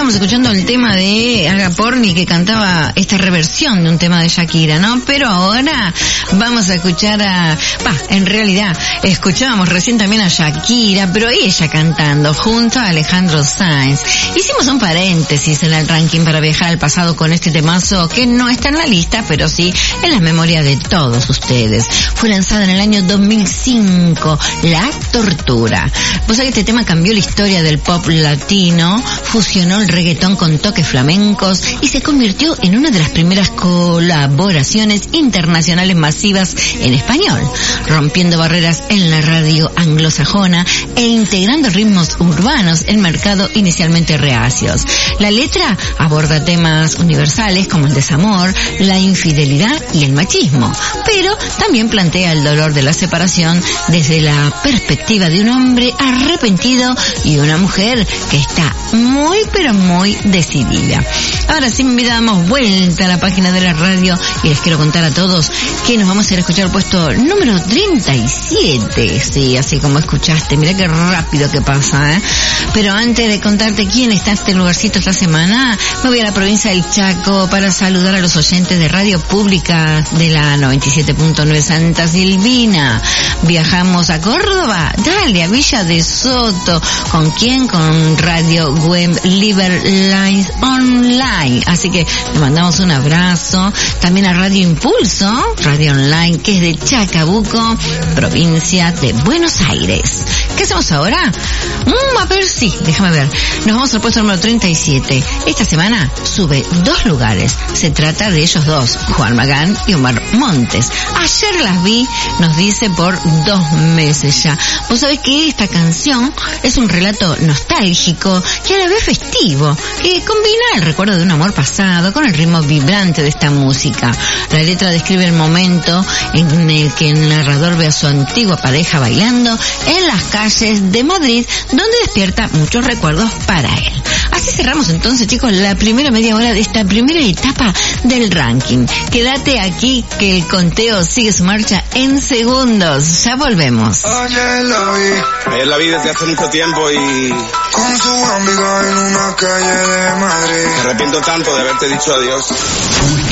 estábamos escuchando el tema de Aga Porni, que cantaba esta reversión de un tema de Shakira, ¿no? Pero ahora vamos a escuchar en realidad, escuchábamos recién también a Shakira, pero ella cantando junto a Alejandro Sanz. Hicimos un paréntesis en el ranking para viajar al pasado con este temazo que no está en la lista, pero sí en las memorias de todos ustedes. Fue lanzada en el año 2005, La Tortura. Vos sabés que este tema cambió la historia del pop latino, fusionó el reggaetón con toques flamencos y se convirtió en una de las primeras colaboraciones internacionales masivas en español, rompiendo barreras en la radio anglosajona e integrando ritmos urbanos en mercado inicialmente reacios. La letra aborda temas universales como el desamor, la infidelidad y el machismo, pero también plantea el dolor de la separación desde la perspectiva de un hombre arrepentido y una mujer que está muy pero muy decidida. Ahora sí, damos vuelta a la página de la radio y les quiero contar a todos que nos vamos a ir a escuchar el puesto número 37. Sí, así como escuchaste, mira qué rápido que pasa, ¿eh? Pero antes de contarte quién está en este lugarcito esta semana, me voy a la provincia del Chaco para saludar a los oyentes de Radio Pública de la 97.9 Santa Silvina. Viajamos a Córdoba, dale, a Villa de Soto. ¿Con quién? Con Radio Web Liber Lines Online. Así que le mandamos un abrazo. También a Radio Impulso, radio online, que es de Chacabuco, provincia de Buenos Aires. ¿Qué hacemos ahora? A ver, sí, déjame ver. Nos vamos al puesto número 37. Esta semana sube 2 lugares. Se trata de ellos dos, Juan Magán y Omar Montes. Ayer las vi, nos dice, por 2 meses ya. Vos sabés que esta canción es un relato nostálgico y a la vez festivo, que combina el recuerdo de un amor pasado con el ritmo vibrante de esta música. La letra describe el momento en el que el narrador ve a su antigua pareja bailando en las calles de Madrid, donde despierta muchos recuerdos para él. Así cerramos entonces, chicos, la primera media hora de esta primera etapa del ranking. Quédate aquí que el conteo sigue su marcha en segundos. Ya volvemos. Ayer la vi desde hace mucho tiempo y con su amiga en una calle de Madrid. me arrepiento tanto de haberte dicho adiós.